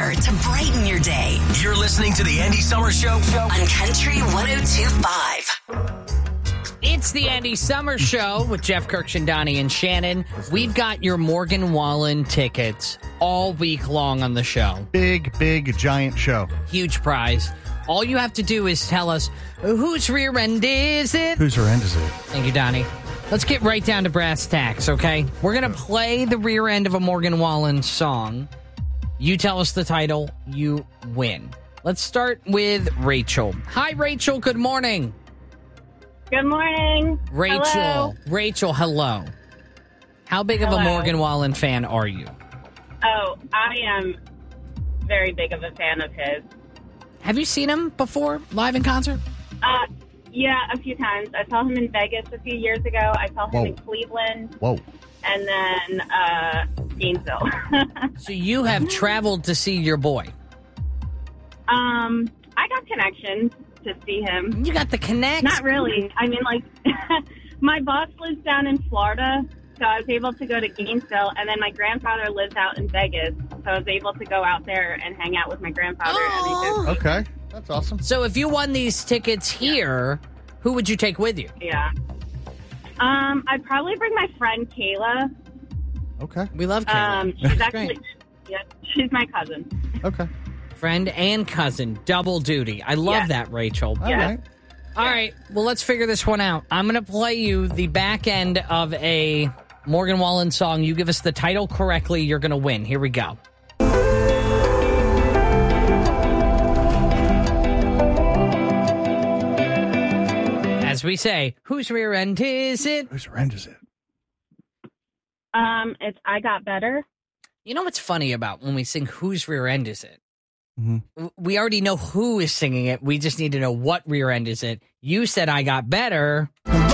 hour to brighten your day. You're listening to the Andy Summers Show On Country 102.5. It's the Andy Summers Show with Jeff Kirkchandani and Shannon. We've got your Morgan Wallen tickets all week long on the show. Big, giant show. Huge prize. All you have to do is tell us, whose rear end is it? Whose rear end is it? Thank you, Donnie. Let's get right down to brass tacks, okay? We're going to play the rear end of a Morgan Wallen song. You tell us the title, you win. Let's start with Rachel. Hi, Rachel. Good morning. Good morning. Rachel. Hello. How big of a Morgan Wallen fan are you? Oh, I am very big of a fan of his. Have you seen him before, live in concert? Yeah, a few times. I saw him in Vegas a few years ago. I saw him in Cleveland. Whoa. And then Gainesville. So you have traveled to see your boy. I got connections to see him. You got the connect? Not really. I mean, like, my boss lives down in Florida, so I was able to go to Gainesville, and then my grandfather lives out in Vegas, so I was able to go out there and hang out with my grandfather. Oh. Okay, that's awesome. So if you won these tickets here, who would you take with you? Yeah. I'd probably bring my friend Kayla. Okay. We love Kayla. She's That's actually, great. yeah, she's my cousin. Okay. Friend and cousin, double duty. I love that, Rachel. All Yeah. right. All right, well, let's figure this one out. I'm going to play you the back end of a Morgan Wallen song. You give us the title correctly, you're going to win. Here we go. As we say, whose rear end is it? Whose rear end is it? It's I Got Better. You know what's funny about when we sing whose rear end is it? Mm-hmm. We already know who is singing it. We just need to know what rear end is it. You said I Got Better.